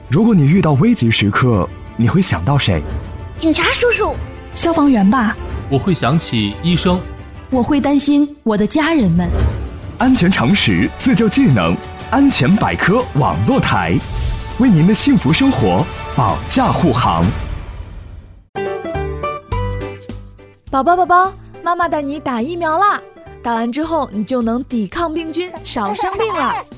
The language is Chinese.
如果你遇到危急时刻，你会想到谁？ 警察叔叔。 消防员吧。 我会想起医生。 我会担心我的家人们。 安全常识，自救技能，安全百科网络台，为您的幸福生活保驾护航。 宝宝，妈妈带你打疫苗啦！打完之后，你就能抵抗病菌，少生病了。